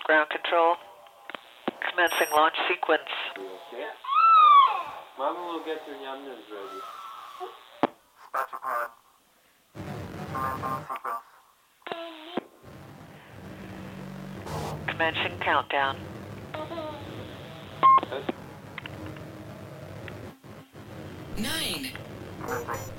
Ground control. Commencing launch sequence. Okay. Mama will get your yamnas ready. Dispatch apparent. Commencing sequence. Commencing countdown. Okay. 9, Commencing.